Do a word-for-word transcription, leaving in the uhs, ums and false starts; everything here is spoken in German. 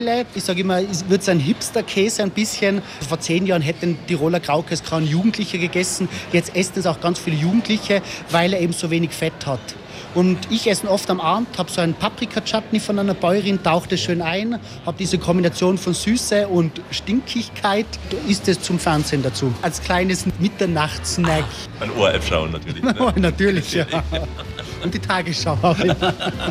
Ich sage immer, es wird so ein Hipster-Käse ein bisschen. Vor zehn Jahren hätten Tiroler Kraukes kein Jugendlicher gegessen. Jetzt essen es auch ganz viele Jugendliche, weil er eben so wenig Fett hat. Und ich esse oft am Abend, habe so einen Paprika-Chutney von einer Bäuerin, tauche das schön ein, habe diese Kombination von Süße und Stinkigkeit, isst es zum Fernsehen dazu. Als kleines Mitternachtssnack. Ein O R F schauen natürlich. Ne? Natürlich, ja. Und die Tagesschau auch.